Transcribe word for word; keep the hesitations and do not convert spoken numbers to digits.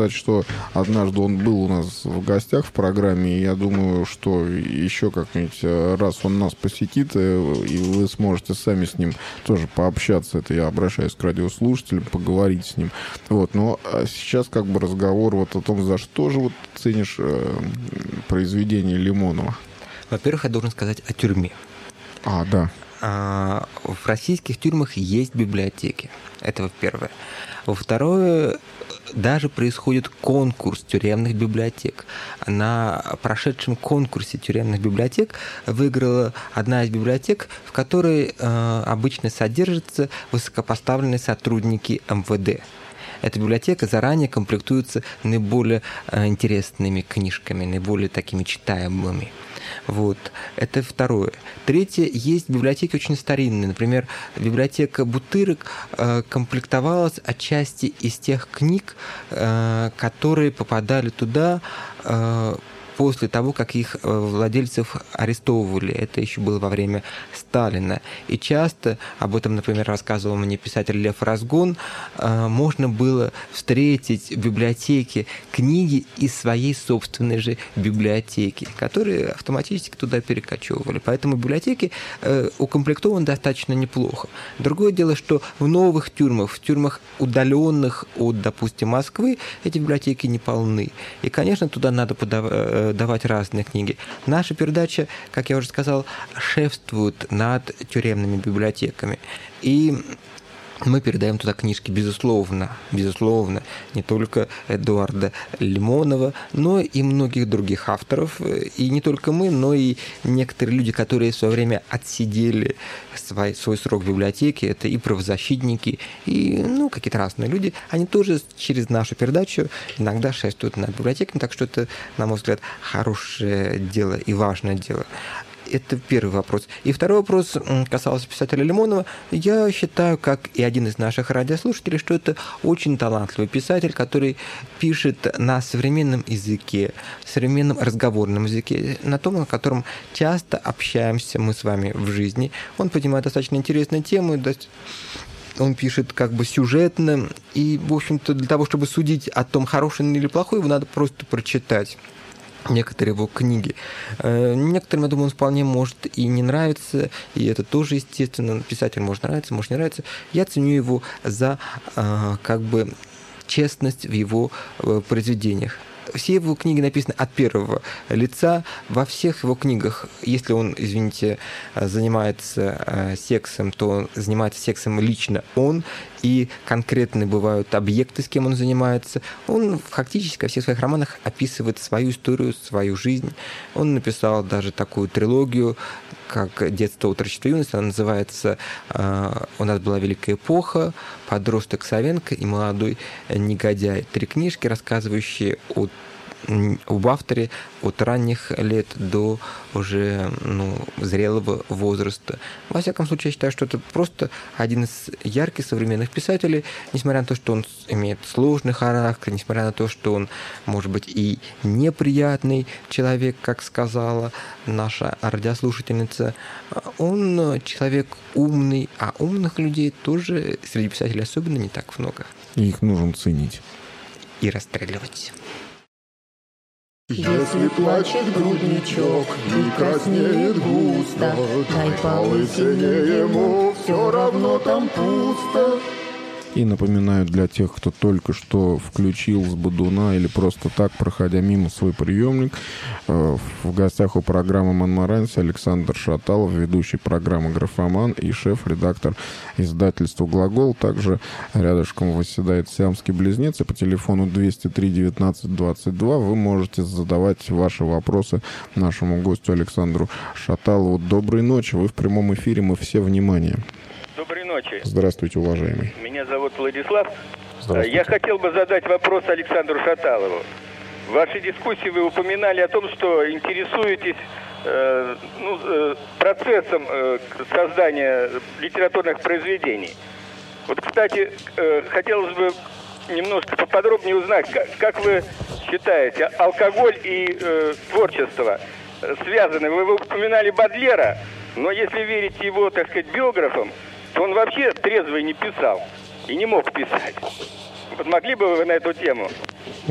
сказать, что однажды он был у нас в гостях в программе, и я думаю, что еще как-нибудь раз он нас посетит, и вы сможете сами с ним тоже пообщаться. Это я обращаюсь к радиослушателям, поговорить с ним. Вот. Но сейчас как бы разговор вот о том, за что же вот ценишь э, произведение Лимонова. Во-первых, я должен сказать о тюрьме. А, да. А, в российских тюрьмах есть библиотеки. Это во-первых. Во-вторых, даже происходит конкурс тюремных библиотек. На прошедшем конкурсе тюремных библиотек выиграла одна из библиотек, в которой э, обычно содержатся высокопоставленные сотрудники эм вэ дэ. Эта библиотека заранее комплектуется наиболее э, интересными книжками, наиболее такими читаемыми. Вот. Это второе. Третье. Есть библиотеки очень старинные. Например, библиотека Бутырок э, комплектовалась отчасти из тех книг, э, которые попадали туда э, после того, как их владельцев арестовывали. Это еще было во время Сталина. И часто, об этом, например, рассказывал мне писатель Лев Разгон, можно было встретить в библиотеке книги из своей собственной же библиотеки, которые автоматически туда перекочевывали. Поэтому библиотеки укомплектованы достаточно неплохо. Другое дело, что в новых тюрьмах, в тюрьмах, удаленных от, допустим, Москвы, эти библиотеки не полны. И, конечно, туда надо подавать давать разные книги. Наша передача, как я уже сказал, шефствует над тюремными библиотеками. И мы передаем туда книжки, безусловно, безусловно, не только Эдуарда Лимонова, но и многих других авторов. И не только мы, но и некоторые люди, которые в свое время отсидели свой, свой срок в библиотеке. Это и правозащитники, и ну, какие-то разные люди. Они тоже через нашу передачу иногда шествуют над библиотеками. Так что это, на мой взгляд, хорошее дело и важное дело. Это первый вопрос. И второй вопрос касался писателя Лимонова. Я считаю, как и один из наших радиослушателей, что это очень талантливый писатель, который пишет на современном языке, современном разговорном языке, на том, на котором часто общаемся мы с вами в жизни. Он поднимает достаточно интересные темы, он пишет как бы сюжетно, и, в общем-то, для того, чтобы судить о том, хороший он или плохой, его надо просто прочитать некоторые его книги. Некоторым, я думаю, он вполне может и не нравиться, и это тоже естественно. Писатель может нравиться, может не нравиться. Я ценю его за как бы честность в его произведениях. Все его книги написаны от первого лица. Во всех его книгах, если он, извините, занимается сексом, то он занимается сексом лично он, и конкретные бывают объекты, с кем он занимается. Он фактически во всех своих романах описывает свою историю, свою жизнь. Он написал даже такую трилогию, как «Детство, отрочество, юность». Она называется «У нас была великая эпоха», «Подросток Савенко» и «Молодой негодяй». Три книжки, рассказывающие о об авторе от ранних лет до уже ну, зрелого возраста. Во всяком случае, я считаю, что это просто один из ярких современных писателей, несмотря на то, что он имеет сложный характер, несмотря на то, что он, может быть, и неприятный человек, как сказала наша радиослушательница, он человек умный, а умных людей тоже среди писателей особенно не так много. И их нужно ценить. И расстреливать. Если плачет грудничок и краснеет густо, дай полысине ему, все равно там пусто. И напоминаю для тех, кто только что включил с бодуна или просто так, проходя мимо свой приемник, в гостях у программы «Монмаранси» Александр Шаталов, ведущий программы «Графоман» и шеф-редактор издательства «Глагол». Также рядышком восседает сиамский близнец, и по телефону двести три девятнадцать двадцать два вы можете задавать ваши вопросы нашему гостю Александру Шаталову. Доброй ночи, вы в прямом эфире, мы все внимание. Доброй ночи. Здравствуйте, уважаемый. Меня зовут Владислав. Здравствуйте. Я хотел бы задать вопрос Александру Шаталову. В вашей дискуссии вы упоминали о том, что интересуетесь э, ну, э, процессом э, создания литературных произведений. Вот, кстати, э, хотелось бы немножко поподробнее узнать, как, как вы считаете, алкоголь и э, творчество связаны? Вы, вы упоминали Бодлера, но если верить его, так сказать, биографам, то он вообще трезвый не писал и не мог писать. Вот могли бы вы на эту тему?